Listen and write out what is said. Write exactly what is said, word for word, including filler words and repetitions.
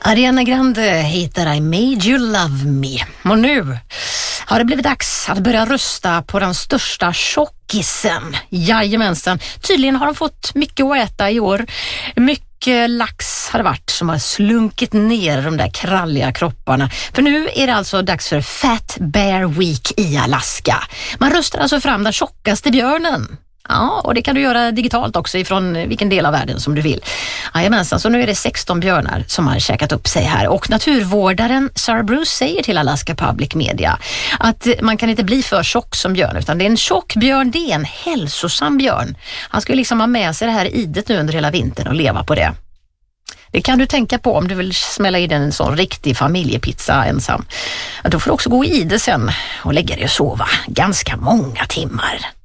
Ariana Grande heter I Made You Love Me. Och nu har det blivit dags att börja rösta på den största tjockisen. Jajamensan. Tydligen har de fått mycket att äta i år. Mycket lax har det varit som har slunkit ner de där kralliga kropparna. För nu är det alltså dags för Fat Bear Week i Alaska. Man röstar alltså fram den tjockaste björnen. Ja, och det kan du göra digitalt också ifrån vilken del av världen som du vill. Jajamensan, så nu är det sexton björnar som har käkat upp sig här. Och naturvårdaren Sarah Bruce säger till Alaska Public Media att man kan inte bli för tjock som björn, utan det är en tjock björn, det är en hälsosam björn. Han ska liksom ha med sig det här idet nu under hela vintern och leva på det. Det kan du tänka på om du vill smälla i en sån riktig familjepizza ensam. Då får du också gå i det sen och lägga dig och sova ganska många timmar.